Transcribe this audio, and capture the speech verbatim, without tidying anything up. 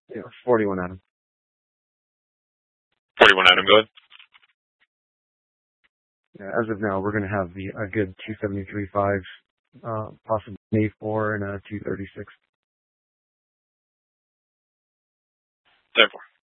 Yeah, forty-one Adam. forty-one Adam, go ahead. Yeah, as of now, we're going to have the a good two seventy-three point five, uh, possibly an A four and a two thirty-six. ten four.